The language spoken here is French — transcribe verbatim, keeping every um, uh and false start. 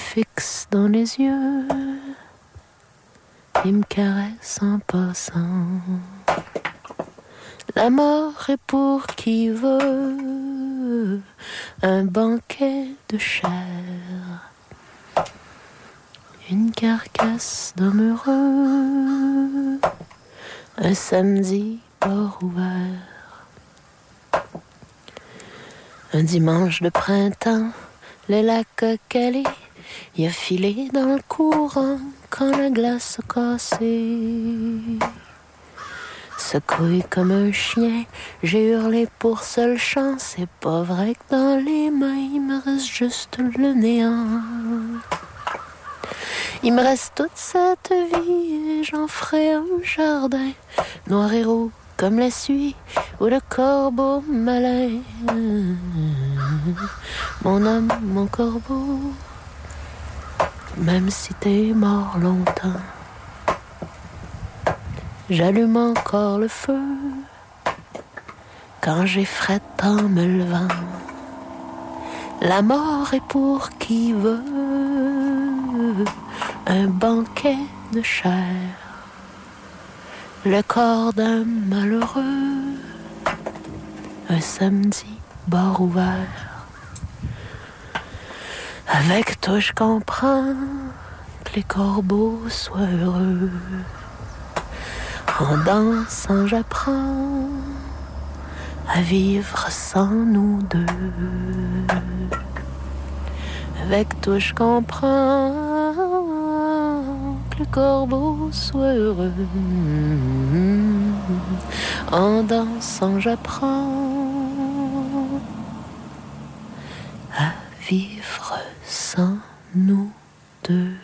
fixe dans les yeux et me caresse en passant. La mort est pour qui veut un banquet de chair, une carcasse d'homme heureux, un samedi port ouvert, un dimanche de printemps, le lac a calé, il a filé dans le courant quand la glace a cassé. Secoué comme un chien, j'ai hurlé pour seule chance. C'est pas vrai que dans les mains, il me reste juste le néant. Il me reste toute cette vie et j'en ferai un jardin noir et roux comme la suie ou le corbeau malin. Mon homme, mon corbeau, même si t'es mort longtemps, j'allume encore le feu quand j'ai fret en me levant. La mort est pour qui veut un banquet de chair, le corps d'un malheureux, un samedi bar ouvert. Avec toi je comprends que les corbeaux soient heureux. En dansant j'apprends à vivre sans nous deux. Avec toi je comprends que le corbeau soit heureux. En dansant j'apprends à vivre sans nous deux.